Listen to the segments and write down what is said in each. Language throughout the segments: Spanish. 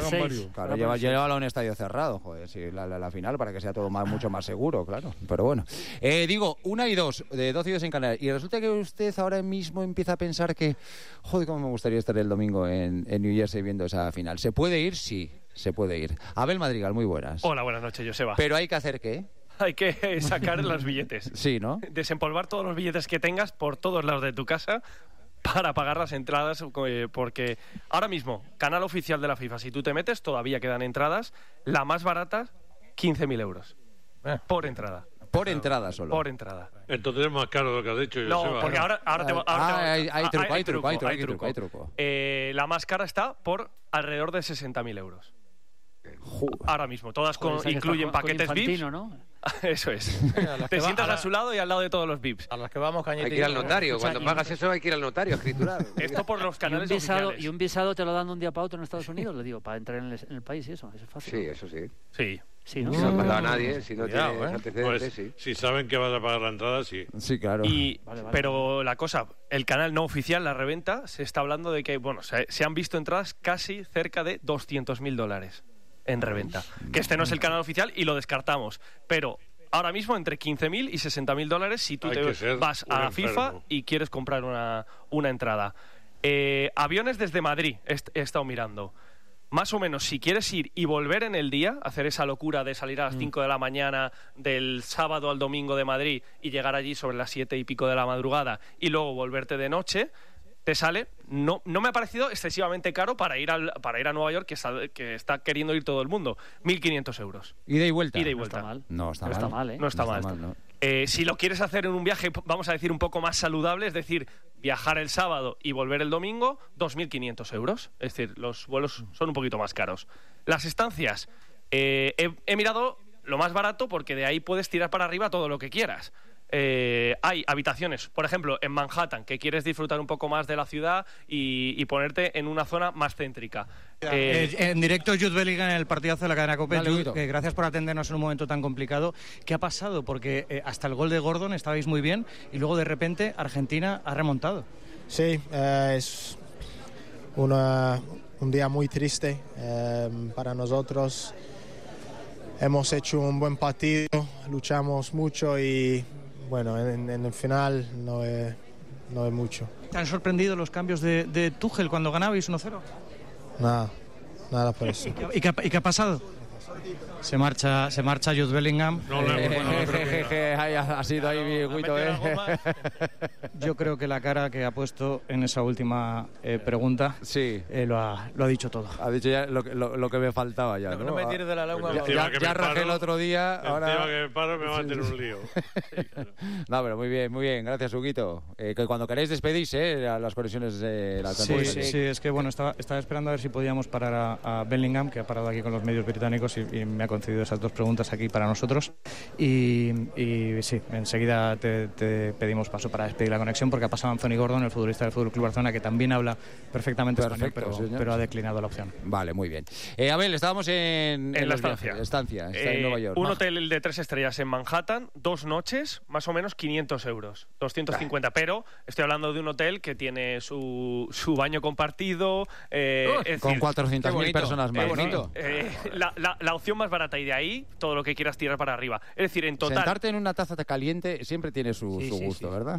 6. Claro, llévalo a un estadio cerrado, joder, si la final, para que sea todo mucho más seguro, claro. Pero bueno. Digo, 1 y 2, de 12 y 2 en Canarias. Y resulta que usted ahora mismo empieza a pensar que, joder, cómo me gustaría estar el domingo en New Jersey viendo esa final. ¿Se puede ir? Sí, se puede ir. Abel Madrigal, muy buenas. Hola, buenas noches, Joseba. ¿Pero hay que hacer qué? Hay que sacar los billetes. Sí, ¿no? Desempolvar todos los billetes que tengas por todos lados de tu casa para pagar las entradas, porque ahora mismo, canal oficial de la FIFA, si tú te metes, todavía quedan entradas. La más barata, 15.000 euros. Por entrada. Por entrada solo. Por entrada. Entonces es más caro de lo que has dicho. No, porque ahora hay truco. La más cara está por alrededor de 60.000 euros. Ahora mismo, todas incluyen paquetes VIPs, ¿no? Eso es. Te sientas a su lado y al lado de todos los VIPs. A las que vamos cañete. Hay que ir al notario. Cuando pagas eso hay que ir al notario a escriturar. Esto por los canales oficiales. ¿Y un visado te lo dan de un día para otro en Estados Unidos? Le digo, para entrar en el país y eso es fácil. Sí, eso sí. Sí, ¿no? Si no has matado a nadie, si no Cuidado, tienes antecedentes, pues, sí. Si saben que vas a pagar la entrada, sí. Sí, claro. Vale. Pero la cosa, el canal no oficial, la reventa, se está hablando de que, bueno, se han visto entradas casi cerca de $200.000 en reventa. Que este no es el canal oficial y lo descartamos. Pero ahora mismo entre $15.000 y $60.000 si tú vas a FIFA y quieres comprar una entrada. Aviones desde Madrid, he estado mirando. Más o menos, si quieres ir y volver en el día, hacer esa locura de salir a las 5 de la mañana del sábado al domingo de Madrid y llegar allí sobre las 7 y pico de la madrugada y luego volverte de noche, te sale, no me ha parecido excesivamente caro para ir a Nueva York, que está queriendo ir todo el mundo, 1.500 euros. ¿Ida y vuelta? No está mal. No está mal. No está mal. ¿no? Si lo quieres hacer en un viaje, vamos a decir, un poco más saludable, es decir, viajar el sábado y volver el domingo, 2.500 euros. Es decir, los vuelos son un poquito más caros. Las estancias, he mirado lo más barato porque de ahí puedes tirar para arriba todo lo que quieras. Hay habitaciones, por ejemplo, en Manhattan, que quieres disfrutar un poco más de la ciudad y ponerte en una zona más céntrica. En directo, Jude Bellingham en el partidazo de la cadena COPE. Dale, Jude, gracias por atendernos en un momento tan complicado. ¿Qué ha pasado? Porque hasta el gol de Gordon estabais muy bien y luego de repente Argentina ha remontado. Sí, es un día muy triste para nosotros. Hemos hecho un buen partido, luchamos mucho y bueno, en el final no es mucho. ¿Te han sorprendido los cambios de Tuchel cuando ganabais 1-0? Nada por eso. ¿Y qué ha pasado? Se marcha Jude Bellingham. Ha sido ahí Guito, Yo creo que la cara que ha puesto en esa última pregunta sí. Lo ha dicho todo. Ha dicho ya lo que me faltaba ya, ¿no? No me tires de la lengua. Ya rajé el otro día. Ahora que me paro me va a tener un lío. No, pero muy bien. Gracias, Huguito. Que cuando queréis despedís, a las conexiones de la sí, es que bueno, estaba esperando a ver si podíamos parar a Bellingham, que ha parado aquí con los medios británicos y me ha concedido esas 2 preguntas aquí para nosotros. Y sí, enseguida te pedimos paso para despedir la conexión, porque ha pasado Anthony Gordon, el futbolista del FC Barcelona, que también habla perfectamente español, pero ha declinado la opción. Vale, muy bien. Abel, estábamos en la estancia. Está en Nueva York. Un hotel de 3 estrellas en Manhattan, 2 noches, más o menos 500 euros, 250. Pero estoy hablando de un hotel que tiene su baño compartido. Con 400.000 personas más. Bonito. La opción más barata, y de ahí todo lo que quieras tirar para arriba. Es decir, en total... Sentarte en una taza de caliente siempre tiene su gusto, ¿verdad?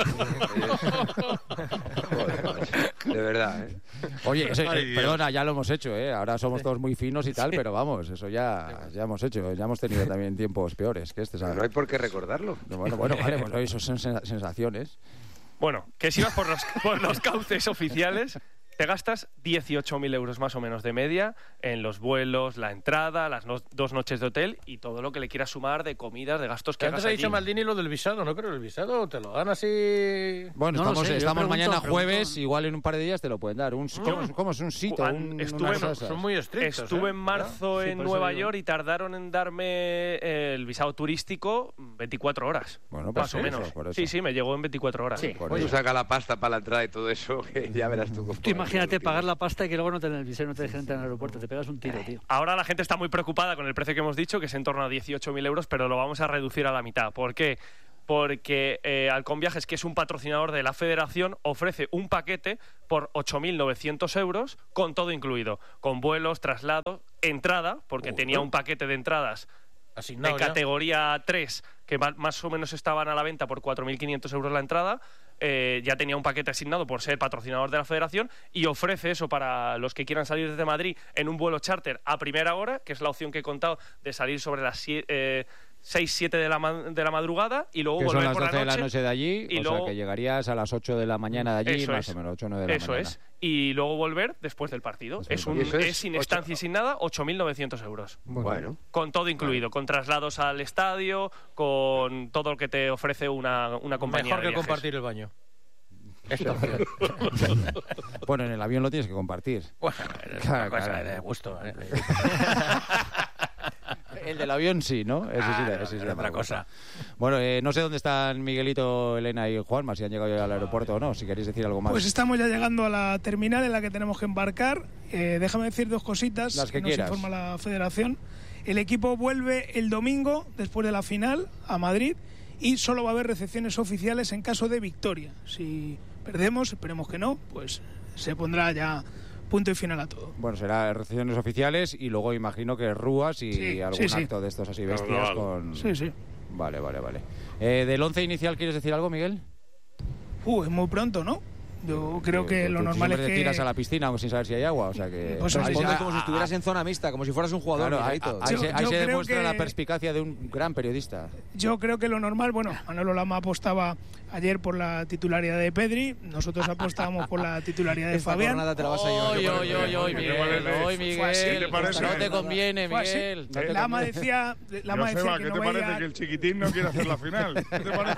De verdad, Oye, perdona, ya lo hemos hecho, ahora somos todos muy finos y tal, pero vamos, eso ya hemos hecho, ya hemos tenido también tiempos peores que este, ¿sabes? No hay por qué recordarlo. Bueno, vale, pues eso son sensaciones. Bueno, que si vas por los cauces oficiales, te gastas 18.000 euros más o menos de media en los vuelos, la entrada, las 2 noches de hotel y todo lo que le quieras sumar de comidas, de gastos que hagas antes ha dicho allí. Maldini lo del visado, ¿no? Pero el visado te lo dan así... Bueno, estamos mañana jueves, pregunto. Igual en un par de días te lo pueden dar. ¿Cómo es un sitio? Son muy estrictos. Estuve en marzo en Nueva York y tardaron en darme el visado turístico 24 horas. Bueno, más o menos. Sí, me llegó en 24 horas. Sí. Tú saca la pasta para la entrada y todo eso, que ya verás tú. Imagínate pagar la pasta y que luego no te den el visado, no te dejen entrar en el aeropuerto. Te pegas un tiro, tío. Ahora la gente está muy preocupada con el precio que hemos dicho, que es en torno a 18.000 euros, pero lo vamos a reducir a la mitad. ¿Por qué? porque Halcón Viajes, que es un patrocinador de la federación, ofrece un paquete por 8.900 euros con todo incluido, con vuelos, traslados, entrada, porque tenía un paquete de entradas asignado de categoría 3 que más o menos estaban a la venta por 4.500 euros la entrada. Ya tenía un paquete asignado por ser patrocinador de la federación y ofrece eso para los que quieran salir desde Madrid en un vuelo charter a primera hora, que es la opción que he contado de salir sobre las 6-7 de la madrugada y luego que volver son las por 12 de la noche de allí, y o luego, sea que llegarías a las 8 de la mañana de allí, eso más es, o menos, 8 o 9 de la mañana. Eso es, y luego volver después del partido. Es sin estancia y sin nada, 8.900 euros. Bueno. Con todo incluido, con traslados al estadio, con todo lo que te ofrece una compañía Mejor de que viajes. compartir el baño. Bueno, en el avión lo tienes que compartir. Bueno, es una cosa de gusto. El del avión sí, ¿no? Ese sí, otra cosa. Bueno, no sé dónde están Miguelito, Elena y Juanma, si han llegado ya al aeropuerto o no, si queréis decir algo más. Pues estamos ya llegando a la terminal en la que tenemos que embarcar. Déjame decir dos cositas. Las que nos quieras. informa la federación. El equipo vuelve el domingo, después de la final, a Madrid, y solo va a haber recepciones oficiales en caso de victoria. Si perdemos, esperemos que no, pues se pondrá ya punto y final a todo. Bueno, será recepciones oficiales y luego imagino que rúas y algún acto de estos así bestias con... Sí. Vale. ¿Del 11 inicial quieres decir algo, Miguel? Es muy pronto, ¿no? Yo creo que lo normal es que... te tiras a la piscina sin saber si hay agua, o sea que... Pues responde como si estuvieras en zona mixta, como si fueras un jugador. Claro, ahí se demuestra que... la perspicacia de un gran periodista. Yo creo que lo normal, bueno, Manolo Lama apostaba ayer por la titularidad de Pedri, nosotros apostábamos por la titularidad de Fabián. Nada te la vas a llevar. Hoy, Miguel, no te conviene, Miguel. Lama decía ¿Qué te veía... que el chiquitín no quiere hacer la final? ¿Qué te parece?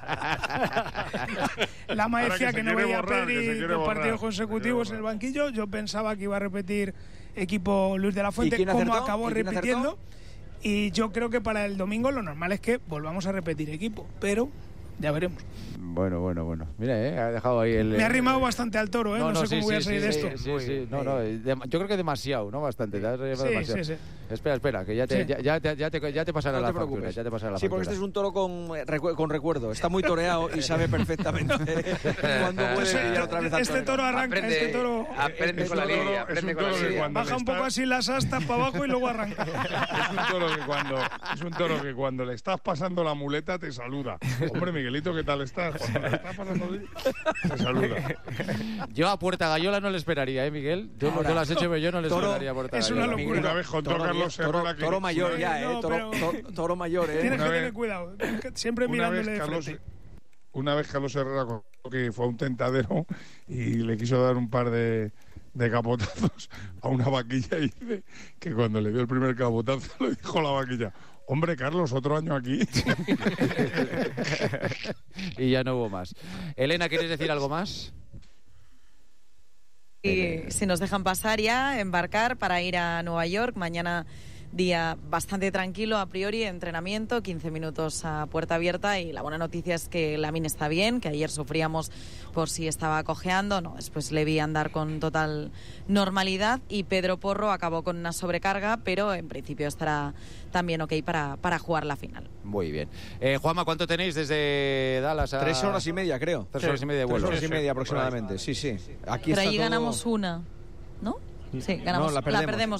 Lama decía que no veía a Pedri dos partidos consecutivos en el banquillo. Yo pensaba que iba a repetir equipo Luis de la Fuente, como acabó repitiendo. Y yo creo que para el domingo lo normal es que volvamos a repetir equipo, pero ya veremos. Bueno. Mira, ha dejado ahí el... Me ha rimado bastante al toro, no sé cómo voy a salir de esto. Sí. Yo creo que demasiado, ¿no? Bastante. Sí. Espera, que ya te pasará la factura. Ya te pasará la sí, factura. porque este es un toro con recuerdo. Está muy toreado y sabe perfectamente cuándo puede pillar otra vez al Este toro arranca, Aprende con la lidia. Baja un poco así las astas para abajo y luego arranca. Es un toro que cuando le estás pasando la muleta te saluda. Hombre, Miguelito, ¿qué tal estás? Cuando le estás pasando te saluda. Yo a Puerta Gallola no le esperaría, Miguel. Tú lo has hecho, pero yo no le esperaría a Puerta es Gallola. una locura. Una vez contó Carlos Herrera que... Toro mayor ya, toro mayor, Tienes que tener cuidado. Siempre mirándole de frente. Una vez Carlos Herrera contó que fue a un tentadero y le quiso dar un par de capotazos a una vaquilla y dice que cuando le dio el primer capotazo le dijo a la vaquilla: hombre, Carlos, otro año aquí. Y ya no hubo más. Elena, ¿quieres decir algo más? Y si nos dejan pasar ya, embarcar para ir a Nueva York. Mañana día bastante tranquilo a priori, entrenamiento, 15 minutos a puerta abierta, y la buena noticia es que Lamine está bien, que ayer sufríamos por si estaba cojeando, después le vi andar con total normalidad, y Pedro Porro acabó con una sobrecarga, pero en principio estará también ok para jugar la final. Muy bien. Juanma, ¿cuánto tenéis desde Dallas a...? 3 horas y media, creo. 3 horas y media de vuelo. 3 horas y media aproximadamente, sí. Aquí pero está ahí todo... ganamos una, ¿no? Sí, ganamos. No, la perdemos.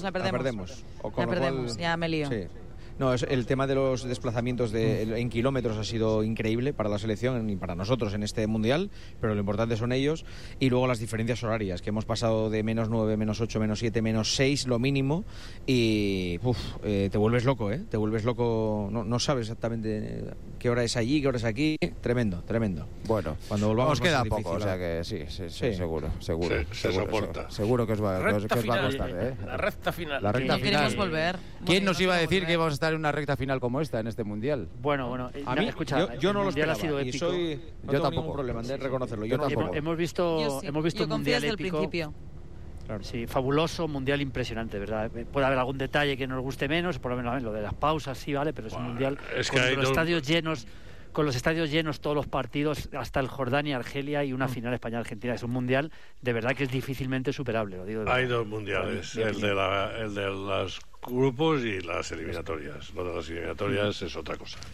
Ya me lío. Sí. No, el tema de los desplazamientos en kilómetros ha sido increíble para la selección y para nosotros en este mundial, pero lo importante son ellos, y luego las diferencias horarias, que hemos pasado de -9, -8, -7, -6 lo mínimo, y te vuelves loco, te vuelves loco, no sabes exactamente qué hora es allí, qué hora es aquí. Tremendo. Bueno, cuando volvamos os queda poco, o sea que sí, seguro. Se soporta. Seguro que os va a costar, La recta final. La recta final. Queremos volver. ¿Quién nos iba a decir que íbamos a estar en una recta final como esta en este mundial? Bueno, a mí, escucha, yo no lo esperaba, ha sido épico. No tengo ningún problema de reconocerlo. Yo tampoco. Hemos visto un mundial desde el épico. Principio. Claro. Sí, fabuloso, mundial impresionante, ¿verdad? Puede haber algún detalle que nos guste menos, por lo menos lo de las pausas, sí, vale, pero es un mundial con los estadios llenos, todos los partidos, hasta el Jordania-Argelia y una final España-Argentina. Es un mundial de verdad que es difícilmente superable, lo digo de verdad. Hay dos mundiales, el de los grupos y las eliminatorias. Lo de las eliminatorias es otra cosa.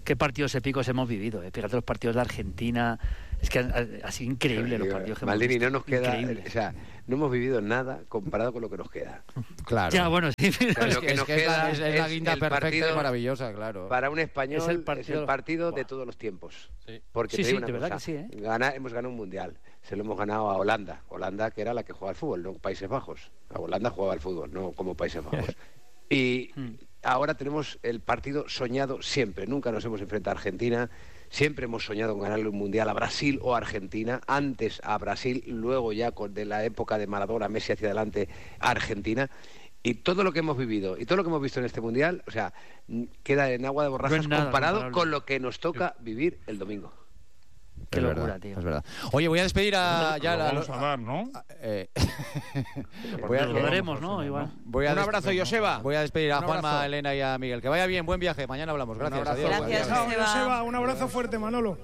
qué partidos épicos hemos vivido. Fíjate los partidos de Argentina. Es que ha sido increíble los partidos que Maldini, hemos visto. no nos queda... Increíble. O sea, no hemos vivido nada comparado con lo que nos queda. Claro. Ya, bueno, sí. Lo que nos queda es la guinda el perfecta partido, y maravillosa, claro. Para un español Es el partido de todos los tiempos. Sí. Porque Sí, te digo sí, una de verdad cosa, que sí, ¿eh? hemos ganado un mundial. Se lo hemos ganado a Holanda. Holanda, que era la que jugaba al fútbol, no Países Bajos. A Holanda jugaba al fútbol, no como Países Bajos. Y ahora tenemos el partido soñado siempre. Nunca nos hemos enfrentado a Argentina. Siempre hemos soñado con ganarle un mundial a Brasil o a Argentina. Antes a Brasil, luego ya de la época de Maradona, Messi hacia adelante, a Argentina. Y todo lo que hemos vivido y todo lo que hemos visto en este mundial, o sea, queda en agua de borrajas No es nada comparado comparable. con lo que nos toca vivir el domingo. Qué Es locura, verdad, tío. es verdad. Oye, voy a despedir a... Lo vamos a dar, ¿no? voy a, Lo Lo vamos veremos, al ¿no? final, Igual. voy a Un abrazo, Joseba. Voy a despedir a Un Juanma, abrazo. a Elena y a Miguel. Que vaya bien, buen viaje. Mañana hablamos. Gracias. abrazo. Adiós. Gracias, Adiós. Chao, Joseba, un abrazo fuerte, Manolo.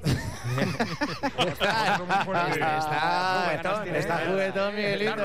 Está juguetón, Miguelito.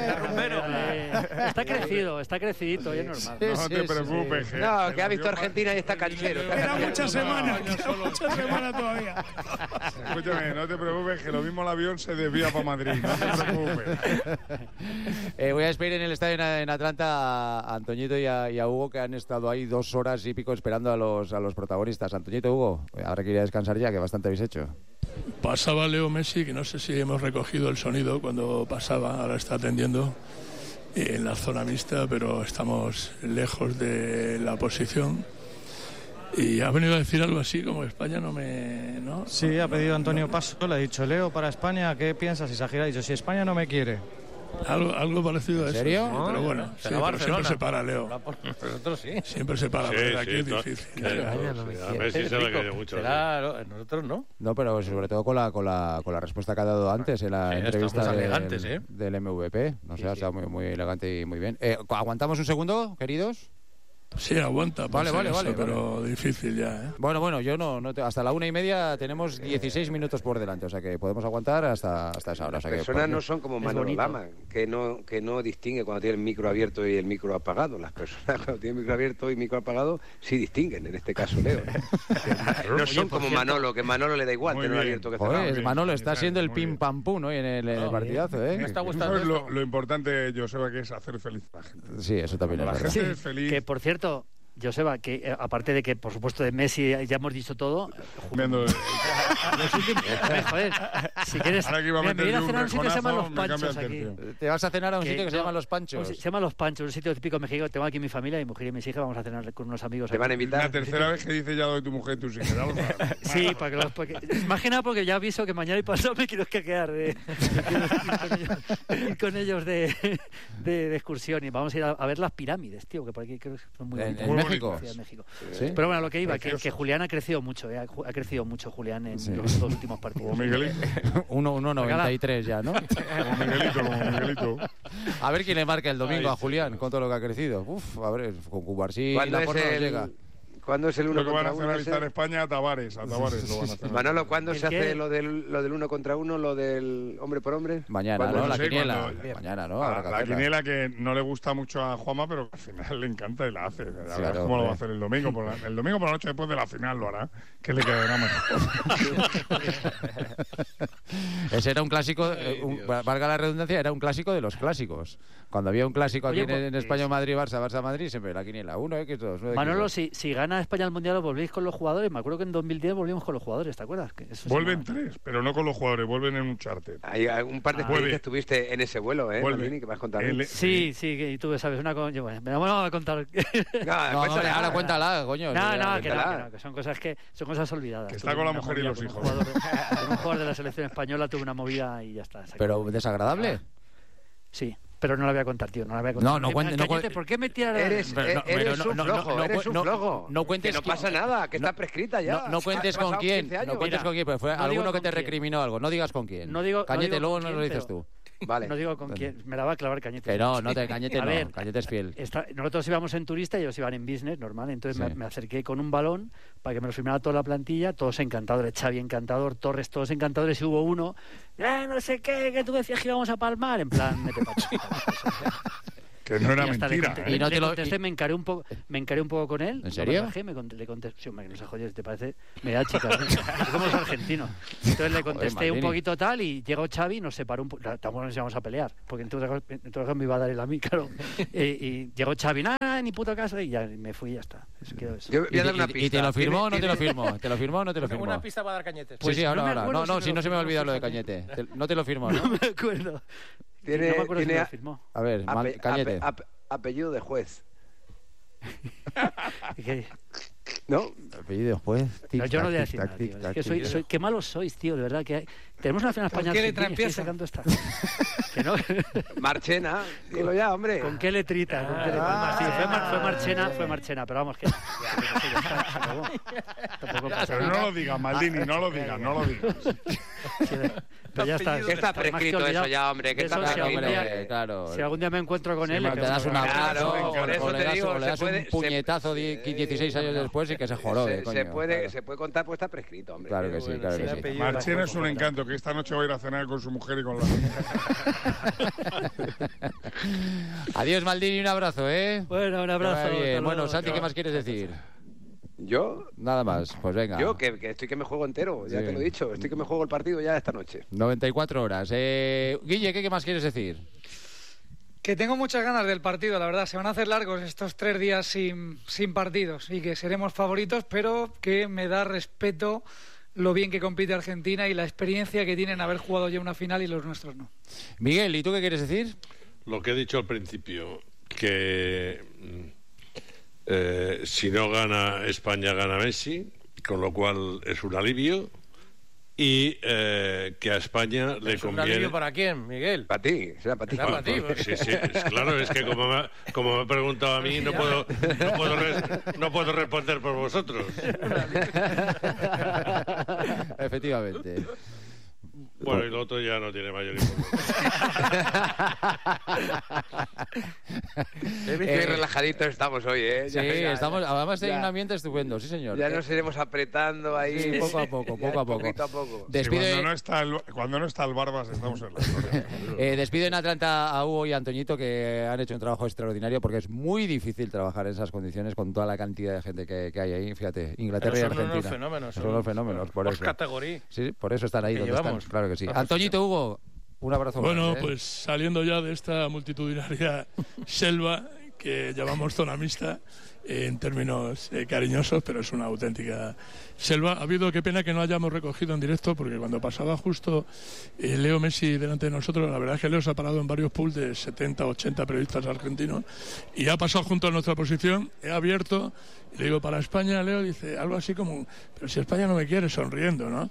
Está crecido, está crecidito, y es normal. No te preocupes. No, que ha visto Argentina y está canchero. Queda muchas semanas, todavía. Escúchame, no te preocupes, que lo mismo el avión se desvía para Madrid. No te preocupes. Voy a despedir en el estadio en Atlanta a Antoñito y a Hugo, que han estado ahí 2 horas y pico esperando a los protagonistas. Antoñito, Hugo, ahora que ir a descansar ya, que bastante habéis hecho. Pasaba Leo Messi, que no sé si hemos recogido el sonido cuando pasaba, ahora está atendiendo en la zona mixta, pero estamos lejos de la posición. Y ha venido a decir algo así como España ¿no? Sí, ha pedido Antonio Paso, le ha dicho, Leo, para España, ¿qué piensas? Y se ha girado y ha dicho, si España no me quiere. Algo parecido a eso. ¿En serio? Sí, pero bueno, sí, pero siempre se para, Leo. Nosotros sí. Siempre se para, pero aquí es difícil. A Messi se le quiere mucho. Claro, nosotros no. No, pero sobre todo con la respuesta que ha dado antes en la entrevista estamos elegantes, del MVP. No sé, ha estado muy elegante y muy bien. ¿Aguantamos un segundo, queridos? Sí, aguanta. Vale, pero difícil ya, ¿eh? Bueno, yo hasta la 1:30 tenemos 16 minutos por delante, o sea que podemos aguantar hasta esa hora. O sea Las que, personas no son como Manolo Lama, que no distingue cuando tiene el micro abierto y el micro apagado. Las personas cuando tienen micro abierto y micro apagado sí distinguen, en este caso Leo. No son como Manolo, que Manolo le da igual tener abierto que cerrado. Joder, Manolo está siendo el pim pam pum hoy en el partidazo, ¿eh? Me está gustando esto. Lo importante, Joseba, que es hacer feliz a la gente. Sí, eso también es La verdad. gente es feliz. Que, por cierto, Joseba, que aparte de que, por supuesto, de Messi ya hemos dicho todo. Viendo Joder, si quieres. Ahora que iba a Mira, me voy a meter cenar a un sitio que se llama un Los reconazo, me Panchos cambia el aquí. tercio. Te vas a cenar a un sitio que se llama Los Panchos. Se llama Los Panchos, un sitio típico mexicano. Tengo aquí mi familia, mi mujer y mis hijas. Vamos a cenar con unos amigos. ¿Te van a invitar? La tercera vez que dice ya lo de tu mujer y tus hijas. Sí, más que nada porque ya aviso que mañana y pasado me quiero quedar ir con ellos de excursión y vamos a ir a ver las pirámides, tío, que por aquí creo que son muy bonitas. ¿En México? Sí, en México. ¿Sí? Pero bueno, lo que iba, que Julián ha crecido mucho, ha crecido mucho Julián en los 2 últimos partidos. Como Miguelito. 1,93 ya, ¿no? Como Miguelito. A ver quién le marca el domingo a Julián con todo lo que ha crecido. Uf, a ver, con Cubarsí ¿Cuándo la es porra nos el- llega. ¿Cuándo es el uno Lo que van a contra uno? nacionalizar España a Tavares lo van a hacer. Manolo, ¿cuándo ¿El se qué? hace lo del uno contra uno, lo del hombre por hombre? Mañana, ¿Cuándo? ¿no? No La sé, quiniela. cuando- Mañana, ¿no? Habrá que La hacerla. quiniela que no le gusta mucho a Juanma, pero que al final le encanta y la hace. Ya verás Claro, cómo lo va a hombre. hacer el domingo. El domingo por la noche después de la final lo hará, que le quedará mejor. Ese era un clásico, valga la redundancia, era un clásico de los clásicos. Cuando había un clásico aquí Oye, en España, Madrid, Barça, Madrid, siempre la quiniela. 1x2. Manolo, si gana España el Mundial, ¿os volvéis con los jugadores? Me acuerdo que en 2010 volvimos con los jugadores, ¿te acuerdas? Que eso Vuelven 3, pero no con los jugadores, vuelven en un charter. Hay un par de experiencias estuviste en ese vuelo, ¿eh? Vuelve. Maldini, que me has contado. Sí, y tú sabes una cosa. Bueno, me vamos a contar. No, hombre, ahora cuéntala, coño. Que son cosas olvidadas. Que está con la mujer y los hijos. Con un jugador de la selección española tuve una movida y ya está. Pero desagradable. Sí. Pero no la voy a contar, tío. No la voy a contar. No cuente. ¿Por qué me tiras? Eres un flojo. No cuentes que no pasa nada, que está prescrita ya. No cuentes Han con pasado quién. 15 años. No cuentes con quién, pero fue no alguno digo que te con quién. recriminó algo. No digas con quién. Cañete, luego no lo dices tú. Vale. No digo con quién. Me la va a clavar Cañete. Que no, Cañete A no. ver, Cañete es fiel. Nosotros íbamos en turista y ellos iban en business, normal. Entonces Sí. me acerqué con un balón para que me lo firmara toda la plantilla. Todos encantadores. Xavi encantador, Torres, todos encantadores. Y hubo uno, no sé qué, que tú decías que íbamos a palmar. En plan, mete pacho. Que no era y hasta mentira. Y no te lo contesté, me encaré un poco con él. ¿En serio? Le contesté, sí, hombre, que no se jodió, ¿te parece? Me da chica, como los argentinos. Entonces le contesté un poquito tal y llegó Xavi y nos separó un poco. Tampoco nos íbamos a pelear, porque entonces me iba a dar el a mí, claro. Y llegó Xavi, nada, ni puto caso, y ya me fui y ya está. Eso quedó eso. Yo voy a dar una pista. ¿Y te lo firmó o no te lo firmó? ¿Te lo firmó o no te lo firmó? Una pista para dar Cañete. Pues sí, ahora. No, si no se me ha olvidado lo de Cañete. No te lo firmó, ¿no? No me acuerdo. No me acuerdo si me lo firmó. A ver, Cañete. Apellido de juez. ¿Qué? ¿No? Apellido de juez. No, yo no voy a decir nada, tío. Es que qué malos sois, tío, de verdad. Que tenemos una final España. ¿Con qué letra empieza? Que no. Marchena, dilo ya, hombre. ¿Con qué letrita? Sí, fue Marchena, pero vamos que... Pero no lo digas, Maldini, no lo digas. Pero ya está. Que está prescrito eso ya, hombre. Que está prescrito. Claro. Si algún día me encuentro con él... Te das un abrazo, por eso te digo, le das un puñetazo 16 años después y que se jorobe, se puede contar, pues está prescrito, hombre. Claro que sí, claro que sí. Marchena es un encanto, que esta noche va a ir a cenar con su mujer y con la... Adiós, Maldini, un abrazo, ¿eh? Bueno, un abrazo. Bueno, Santi, ¿qué más quieres decir? ¿Yo? Nada más, pues venga. Yo, que estoy que me juego entero, ya te lo he dicho. Estoy que me juego el partido ya esta noche. 94 horas. Guille, ¿qué más quieres decir? Que tengo muchas ganas del partido, la verdad. Se van a hacer largos estos 3 días sin partidos y que seremos favoritos, pero que me da respeto lo bien que compite Argentina y la experiencia que tienen haber jugado ya una final y los nuestros no. Miguel, ¿y tú qué quieres decir? Lo que he dicho al principio, que si no gana España, gana Messi, con lo cual es un alivio. Y que a España le conviene... ¿Un alivio para quién, Miguel? Para ti, será para ti. Sí, claro, es que como me ha preguntado a mí, no puedo responder por vosotros. Efectivamente. Bueno, y lo otro ya no tiene mayor importancia. Qué relajaditos estamos hoy, ¿eh? Sí, estamos, además hay un ambiente estupendo, sí señor. Ya nos iremos apretando ahí. Sí, poco a poco. Poquito a poco. Despide... Sí, cuando no está el Barbas, estamos en la historia. Despido en Atlanta a Hugo y a Antoñito, que han hecho un trabajo extraordinario, porque es muy difícil trabajar en esas condiciones con toda la cantidad de gente que hay ahí. Fíjate, Inglaterra y Argentina. Son unos fenómenos, por eso. Categoría. Sí, por eso están ahí donde llevamos. están. Claro que sí. Antoñito, Hugo, un abrazo. Bueno, grande, pues saliendo ya de esta multitudinaria selva que llamamos zona mixta en términos cariñosos, pero es una auténtica selva. Ha habido, qué pena que no hayamos recogido en directo, porque cuando pasaba justo Leo Messi delante de nosotros, la verdad es que Leo se ha parado en varios pools de 70, 80 periodistas argentinos y ha pasado junto a nuestra posición, he abierto, y le digo, para España, Leo, dice algo así como, pero si España no me quiere, sonriendo, ¿no?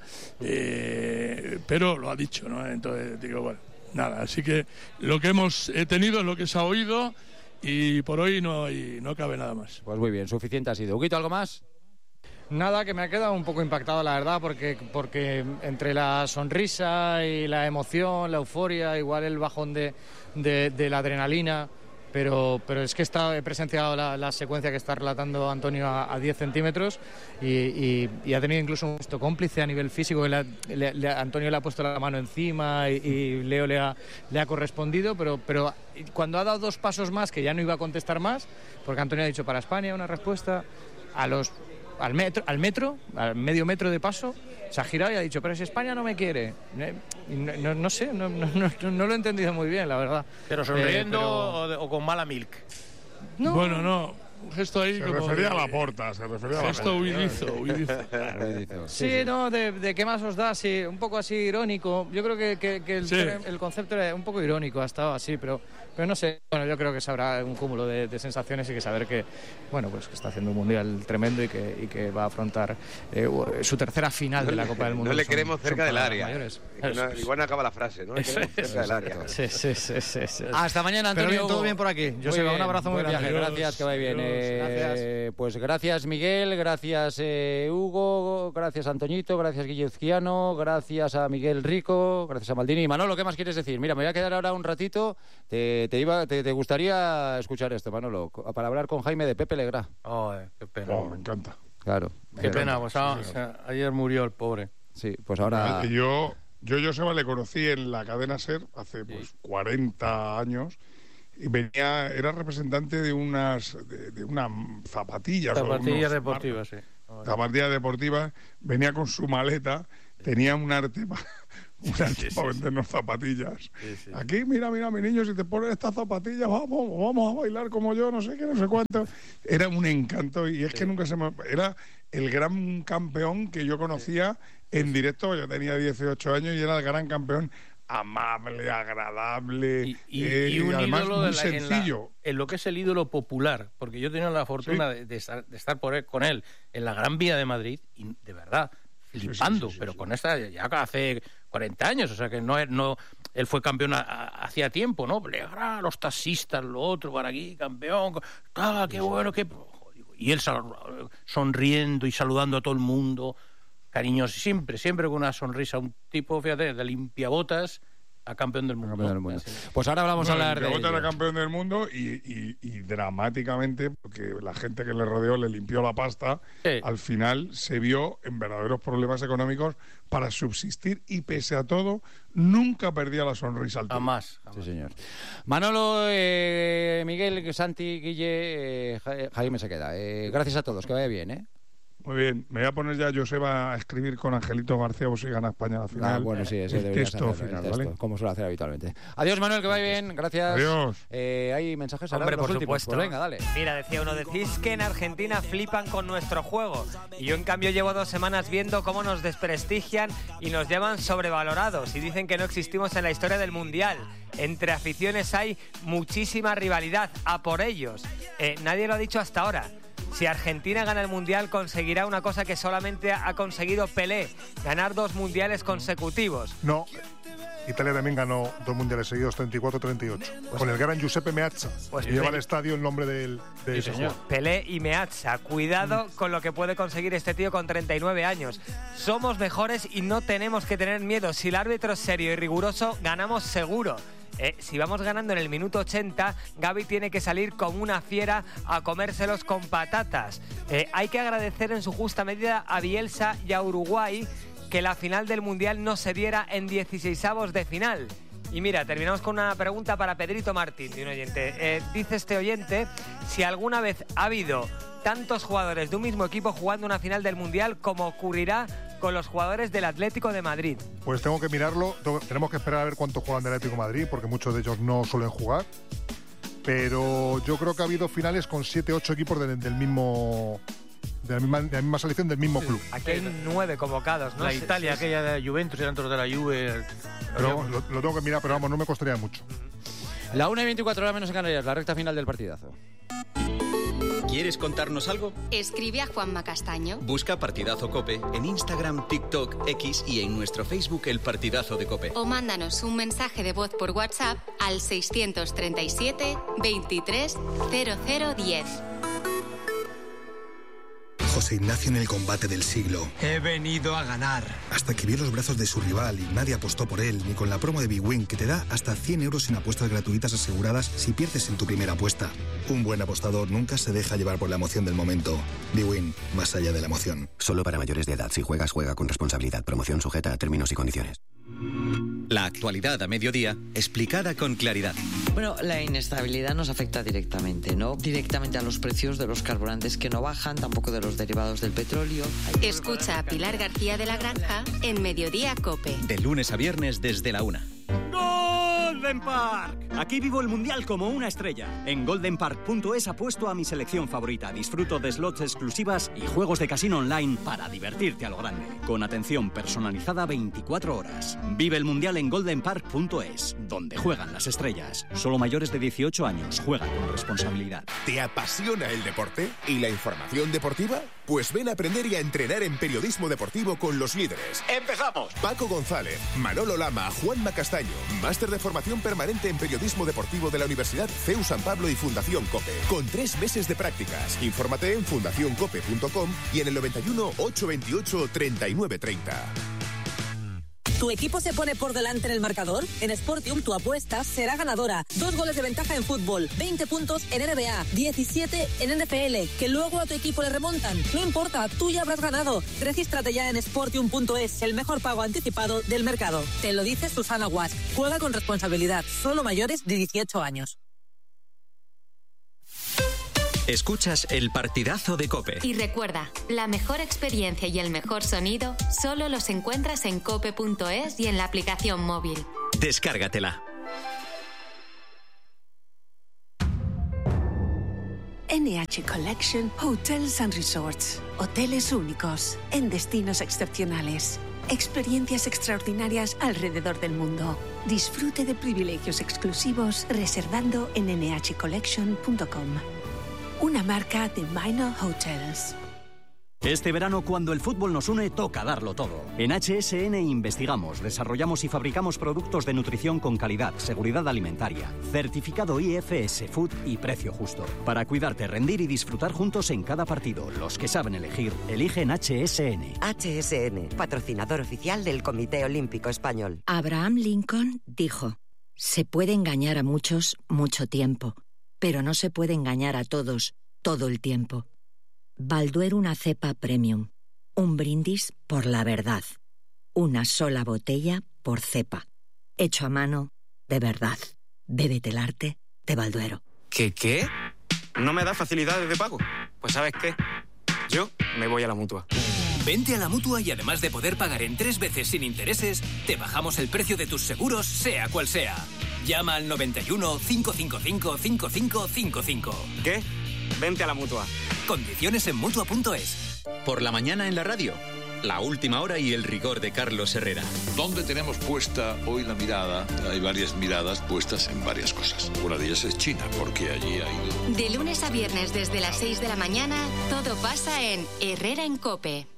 Pero lo ha dicho, ¿no? Entonces digo, bueno, nada, así que lo que hemos tenido es lo que se ha oído. Y por hoy no cabe nada más. Pues muy bien, suficiente ha sido. ¿Huguito, algo más? Nada, que me ha quedado un poco impactado, la verdad, porque entre la sonrisa y la emoción, la euforia, igual el bajón de la adrenalina, pero es que he presenciado la secuencia que está relatando Antonio a 10 centímetros y ha tenido incluso un gesto cómplice a nivel físico, que Antonio le ha puesto la mano encima y Leo le ha correspondido, pero cuando ha dado 2 pasos más, que ya no iba a contestar más, porque Antonio ha dicho para España una respuesta, al medio metro de paso, se ha girado y ha dicho, pero si España no me quiere. No sé, no lo he entendido muy bien, la verdad. ¿Pero sonriendo o con mala milk? No. Bueno, no. Un gesto ahí se como... refería a la porta, Gesto huidizo. Sí, no, de qué más os da, sí, un poco así irónico. Yo creo que el concepto era un poco irónico, ha estado así, pero no sé. Bueno, yo creo que sabrá un cúmulo de sensaciones y que saber que, bueno, pues que está haciendo un mundial tremendo y que va a afrontar su tercera final de la Copa del Mundo. No le queremos cerca del área. Igual no acaba la frase, ¿no? Le queremos cerca del área. Sí. Hasta mañana, Antonio. Pero bien, todo bien por aquí. Joseba, un abrazo muy grande. Gracias, que vaya bien. Gracias. Pues gracias, Miguel, gracias, Hugo, gracias, Antoñito, gracias, Guillezquiano, gracias a Miguel Rico, gracias a Maldini. Manolo, ¿qué más quieres decir? Mira, me voy a quedar ahora un ratito. ¿Te gustaría escuchar esto, Manolo? Para hablar con Jaime de Pepe Legrá. Qué pena. Me encanta. Claro. Qué pena, pues ayer murió el pobre. Sí, pues ahora... Yo Joseba le conocí en la cadena SER hace 40 años. y era representante de unas zapatillas. Zapatillas deportivas, sí. Zapatillas deportivas, venía con su maleta, tenía un arte para vendernos zapatillas. Sí. Aquí, mira, mi niño, si te pones estas zapatillas, vamos a bailar como yo, no sé qué, no sé cuánto. Era un encanto y es que nunca era el gran campeón que yo conocía en directo. Yo tenía 18 años y era el gran campeón, amable, agradable y un además ídolo muy sencillo. En lo que es el ídolo popular, porque yo he tenido la fortuna de estar con él en la Gran Vía de Madrid y de verdad flipando, pero con esta ya hace 40 años, o sea que no él fue campeón hacía tiempo, ¿no? Los taxistas, lo otro, para aquí, campeón, qué bueno, y él sonriendo y saludando a todo el mundo, cariñoso, siempre con una sonrisa, un tipo, fíjate, de limpiabotas a campeón del mundo. Pues ahora vamos a hablar de... Era campeón del mundo y dramáticamente, porque la gente que le rodeó le limpió la pasta, al final se vio en verdaderos problemas económicos para subsistir y pese a todo nunca perdía la sonrisa al Jamás. Sí, señor. Manolo, Miguel, Santi, Guille, Jaime se queda. Gracias a todos, que vaya bien, ¿eh? Muy bien, me voy a poner ya Joseba a escribir con Angelito García si gana España la final. Bueno, sí, ese el texto final, ¿vale? Como suele hacer habitualmente. Adiós, Manuel, que vaya bien, gracias. Adiós. ¿Hay mensajes? Hombre, por últimos? supuesto. Pues venga, dale. Mira, decía uno, decís que en Argentina flipan con nuestro juego y yo en cambio llevo 2 semanas viendo cómo nos desprestigian y nos llaman sobrevalorados y dicen que no existimos en la historia del Mundial. Entre aficiones hay muchísima rivalidad, a por ellos. Nadie lo ha dicho hasta ahora. Si Argentina gana el Mundial, conseguirá una cosa que solamente ha conseguido Pelé, ganar 2 mundiales consecutivos. No, Italia también ganó 2 mundiales seguidos, 34-38, con el gran Giuseppe Meazza, que lleva al estadio el nombre de ese jugador. Pelé y Meazza, cuidado con lo que puede conseguir este tío con 39 años. Somos mejores y no tenemos que tener miedo. Si el árbitro es serio y riguroso, ganamos seguro. Si vamos ganando en el minuto 80, Gavi tiene que salir como una fiera a comérselos con patatas. Hay que agradecer en su justa medida a Bielsa y a Uruguay que la final del Mundial no se diera en 16avos de final. Y mira, terminamos con una pregunta para Pedrito Martín, de un oyente. Dice este oyente si alguna vez ha habido tantos jugadores de un mismo equipo jugando una final del Mundial como ocurrirá con los jugadores del Atlético de Madrid. Pues tengo que mirarlo, tenemos que esperar a ver cuántos juegan del Atlético de Madrid, porque muchos de ellos no suelen jugar, pero yo creo que ha habido finales con 7-8 equipos de la misma selección, del mismo club. Aquí hay 9 convocados, ¿no? La Italia, aquella de la Juventus, eran todos de la Juve. Pero lo tengo que mirar, pero vamos, no me costaría mucho. La 1:24 menos en Canarias, la recta final del partidazo. ¿Quieres contarnos algo? Escribe a Juanma Castaño. Busca Partidazo COPE en Instagram, TikTok, X y en nuestro Facebook El Partidazo de COPE. O mándanos un mensaje de voz por WhatsApp al 637 23 0010. José Ignacio en el combate del siglo. He venido a ganar. Hasta que vio los brazos de su rival y nadie apostó por él, ni con la promo de bwin que te da hasta 100 euros en apuestas gratuitas aseguradas si pierdes en tu primera apuesta. Un buen apostador nunca se deja llevar por la emoción del momento. bwin, más allá de la emoción. Solo para mayores de edad. Si juegas, juega con responsabilidad. Promoción sujeta a términos y condiciones. La actualidad a mediodía, explicada con claridad. Bueno, la inestabilidad nos afecta directamente, ¿no? Directamente a los precios de los carburantes que no bajan, tampoco de los derivados del petróleo. Escucha a Pilar García de la Granja en Mediodía COPE. De lunes a viernes desde la 1. Golden Park. Aquí vivo el Mundial como una estrella. En goldenpark.es apuesto a mi selección favorita. Disfruto de slots exclusivas y juegos de casino online para divertirte a lo grande. Con atención personalizada 24 horas. Vive el Mundial en goldenpark.es, donde juegan las estrellas. Solo mayores de 18 años. Juega con responsabilidad. ¿Te apasiona el deporte y la información deportiva? Pues ven a aprender y a entrenar en periodismo deportivo con los líderes. ¡Empezamos! Paco González, Manolo Lama, Juanma Castaño. Máster de formación permanente en periodismo deportivo de la Universidad CEU San Pablo y Fundación COPE. Con 3 meses de prácticas. Infórmate en fundacioncope.com y en el 91 828 3930. ¿Tu equipo se pone por delante en el marcador? En Sportium tu apuesta será ganadora. 2 goles de ventaja en fútbol, 20 puntos en NBA, 17 en NFL, que luego a tu equipo le remontan. No importa, tú ya habrás ganado. Regístrate ya en Sportium.es, el mejor pago anticipado del mercado. Te lo dice Susana Guas. Juega con responsabilidad, solo mayores de 18 años. Escuchas el partidazo de COPE. Y recuerda, la mejor experiencia y el mejor sonido solo los encuentras en cope.es y en la aplicación móvil. Descárgatela. NH Collection Hotels and Resorts. Hoteles únicos, en destinos excepcionales. Experiencias extraordinarias alrededor del mundo. Disfrute de privilegios exclusivos reservando en nhcollection.com. Una marca de Minor Hotels. Este verano, cuando el fútbol nos une, toca darlo todo. En HSN investigamos, desarrollamos y fabricamos productos de nutrición con calidad, seguridad alimentaria, certificado IFS Food y precio justo. Para cuidarte, rendir y disfrutar juntos en cada partido. Los que saben elegir, eligen HSN. HSN, patrocinador oficial del Comité Olímpico Español. Abraham Lincoln dijo: se puede engañar a muchos mucho tiempo, pero no se puede engañar a todos todo el tiempo. Balduero, una cepa premium. Un brindis por la verdad. Una sola botella por cepa. Hecho a mano, de verdad. Bébete el arte de Balduero. ¿Qué? ¿No me da facilidades de pago? Pues ¿sabes qué? Yo me voy a la Mutua. Vente a la Mutua y además de poder pagar en 3 veces sin intereses, te bajamos el precio de tus seguros, sea cual sea. Llama al 91 555 5555. ¿Qué? Vente a la Mutua. Condiciones en Mutua.es. Por la mañana en la radio, la última hora y el rigor de Carlos Herrera. ¿Dónde tenemos puesta hoy la mirada? Hay varias miradas puestas en varias cosas. Una de ellas es China, porque allí ha ido... De lunes a viernes desde las 6 de la mañana, todo pasa en Herrera en COPE.